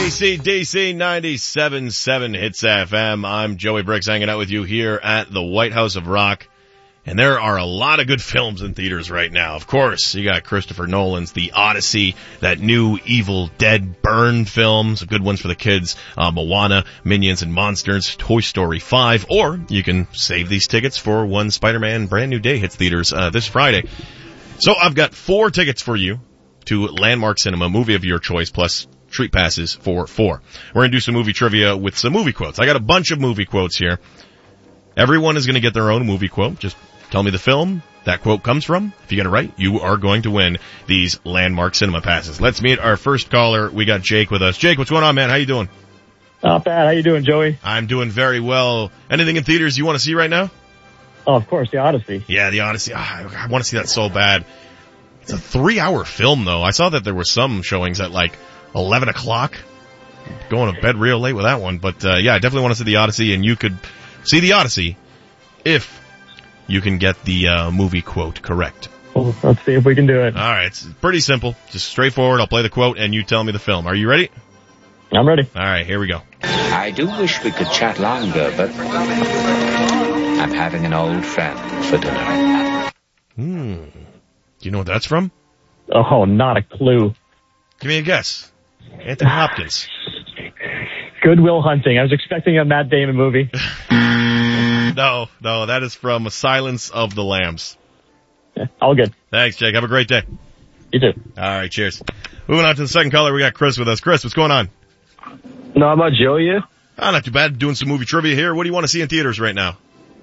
AC/DC 97.7 Hits FM. I'm Joey Briggs hanging out with you here at the White House of Rock. And there are a lot of good films in theaters right now. Of course, you got Christopher Nolan's The Odyssey, that new Evil Dead Burn film, some good ones for the kids, Moana, Minions and Monsters, Toy Story 5, or you can save these tickets for when Spider-Man Brand New Day hits theaters this Friday. So I've got 4 tickets for you to Landmark Cinema, movie of your choice, plus treat passes for 4. We're going to do some movie trivia with some movie quotes. I got a bunch of movie quotes here. Everyone is going to get their own movie quote. Just tell me the film that quote comes from. If you get it right, you are going to win these Landmark Cinema passes. Let's meet our first caller. We got Jake with us. Jake, what's going on, man? How you doing? Not bad. How you doing, Joey? I'm doing very well. Anything in theaters you want to see right now? Oh, of course, The Odyssey. Yeah, The Odyssey. I want to see that so bad. It's a 3-hour film, though. I saw that there were some showings at like 11 o'clock. Going to bed real late with that one. But, yeah, I definitely want to see The Odyssey, and you could see The Odyssey if you can get the movie quote correct. Well, let's see if we can do it. All right. It's pretty simple. Just straightforward. I'll play the quote, and you tell me the film. Are you ready? I'm ready. All right. Here we go. I do wish we could chat longer, but I'm having an old friend for dinner. Do you know what that's from? Oh, not a clue. Give me a guess. Anthony Hopkins. Good Will Hunting. I was expecting a Matt Damon movie. No, that is from Silence of the Lambs. Yeah, all good. Thanks, Jake. Have a great day. You too. All right, cheers. Moving on to the second caller, we got Chris with us. Chris, what's going on? Not much, Joey, you? Not too bad. Doing some movie trivia here. What do you want to see in theaters right now?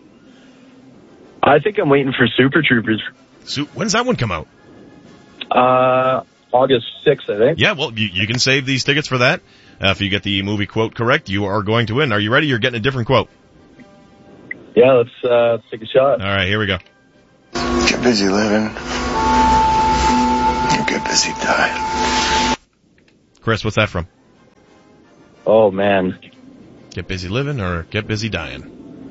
I think I'm waiting for Super Troopers. When does that one come out? August 6th, I think. Yeah, well, you can save these tickets for that. If you get the movie quote correct, you are going to win. Are you ready? You're getting a different quote. Yeah, let's take a shot. All right, here we go. Get busy living. You get busy dying. Chris, what's that from? Oh, man. Get busy living or get busy dying?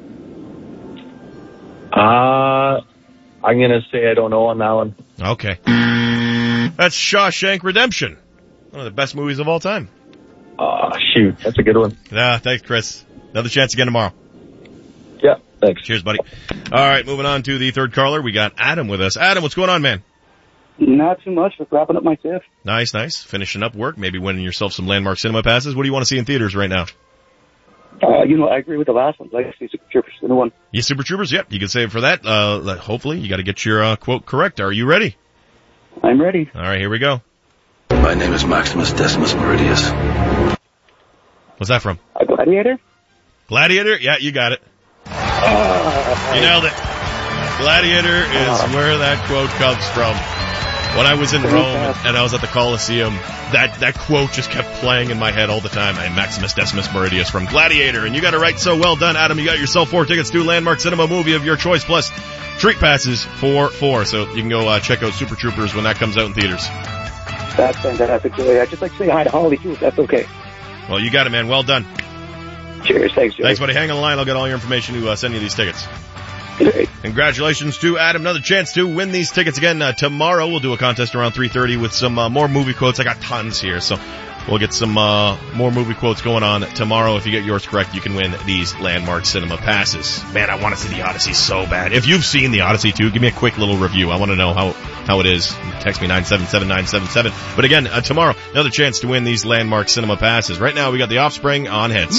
I'm going to say I don't know on that one. Okay. That's Shawshank Redemption. One of the best movies of all time. Oh, shoot. That's a good one. Thanks, Chris. Another chance again tomorrow. Yeah, thanks. Cheers, buddy. All right, moving on to the third caller. We got Adam with us. Adam, what's going on, man? Not too much. Just wrapping up my shift. Nice. Finishing up work. Maybe winning yourself some Landmark Cinema passes. What do you want to see in theaters right now? I agree with the last one. I like to see Super Troopers, the new one. Yeah, Super Troopers, yep. You can save for that. Hopefully, you got to get your quote correct. Are you ready? I'm ready. All right, here we go. My name is Maximus Decimus Meridius. What's that from? A Gladiator? Gladiator? Yeah, you got it. You nailed it. Gladiator is where that quote comes from. When I was in Rome and I was at the Colosseum, that quote just kept playing in my head all the time. I'm Maximus Decimus Meridius from Gladiator. And you got it right, so well done, Adam. You got yourself 4 tickets to Landmark Cinema, movie of your choice, plus treat passes for 4. So you can go check out Super Troopers when that comes out in theaters. That's fantastic, Joey. I'd just like to say hi to Holly, too, if that's okay. Well, you got it, man. Well done. Cheers. Thanks, Joey. Thanks, buddy. Hang on the line. I'll get all your information to send you these tickets. Great. Congratulations to Adam. Another chance to win these tickets again. Tomorrow we'll do a contest around 3:30 with some more movie quotes. I got tons here, so we'll get some more movie quotes going on tomorrow. If you get yours correct, you can win these Landmark Cinema passes. Man, I want to see The Odyssey so bad. If you've seen The Odyssey too, give me a quick little review. I want to know how it is. Text me 977-977. But again, tomorrow, another chance to win these Landmark Cinema passes. Right now we got The Offspring on Hits.